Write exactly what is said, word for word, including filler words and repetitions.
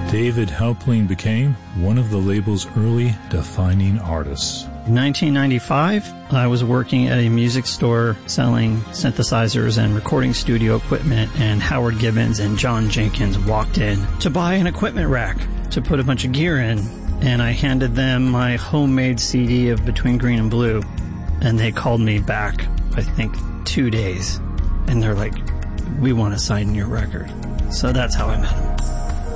David Halperin became one of the label's early defining artists. In nineteen ninety-five, I was working at a music store selling synthesizers and recording studio equipment, and Howard Gibbons and John Jenkins walked in to buy an equipment rack to put a bunch of gear in, and I handed them my homemade C D of Between Green and Blue, and they called me back, I think, two days, and they're like, we want to sign your record. So that's how I met them.